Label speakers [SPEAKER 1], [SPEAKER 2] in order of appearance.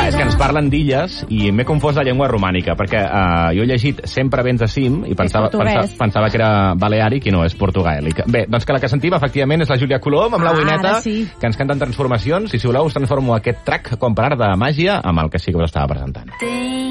[SPEAKER 1] és que ens parlen d'illes i m'he confós la llengua romànica, perquè jo he llegit Sempre vens a cim i pensava que era baleàric i no, és portugaèlic. Bé, doncs que la que sentim efectivament és la Júlia Colom amb la Boineta, que ens canten Transformacions, i si voleu us transformo aquest track com per art de màgia amb el que sí que us estava presentant.